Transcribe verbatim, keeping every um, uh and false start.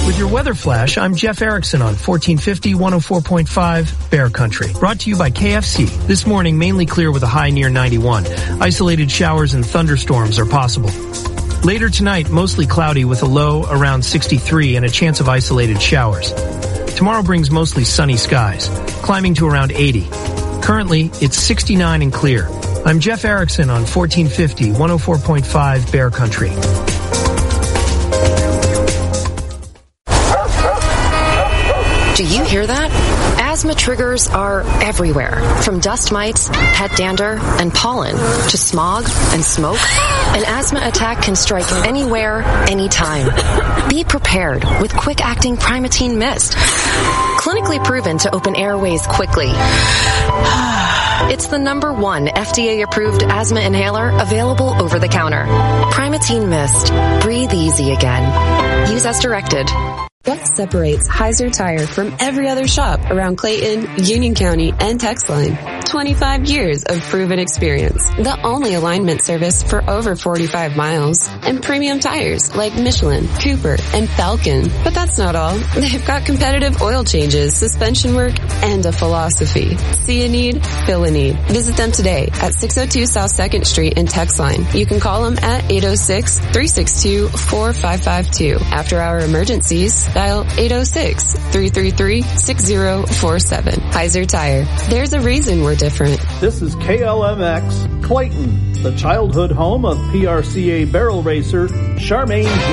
With your weather flash, I'm Jeff Erickson on fourteen fifty, one oh four point five Bear Country. Brought to you by K F C. This morning, mainly clear with a high near ninety-one. Isolated showers and thunderstorms are possible. Later tonight, mostly cloudy with a low around sixty-three and a chance of isolated showers. Tomorrow brings mostly sunny skies, climbing to around eighty. Currently, it's sixty-nine and clear. I'm Jeff Erickson on fourteen fifty, one oh four point five Bear Country. Do you hear that? Asthma triggers are everywhere, from dust mites, pet dander, and pollen, to smog and smoke. An asthma attack can strike anywhere, anytime. Be prepared with quick-acting Primatene Mist. Clinically proven to open airways quickly. It's the number one F D A-approved asthma inhaler available over the counter. Primatene Mist. Breathe easy again. Use as directed. What separates Heiser Tire from every other shop around Clayton, Union County, and Texline? twenty-five years of proven experience. The only alignment service for over forty-five miles. And premium tires like Michelin, Cooper, and Falcon. But that's not all. They've got competitive oil changes, suspension work, and a philosophy. See a need, fill a need. Visit them today at six oh two South second Street in Texline. You can call them at eight oh six, three six two, four five five two. After our emergencies, dial eight oh six, three three three, six oh four seven. Heiser Tire. There's a reason we're different. This is K L M X Clayton, the childhood home of P R C A barrel racer Charmaine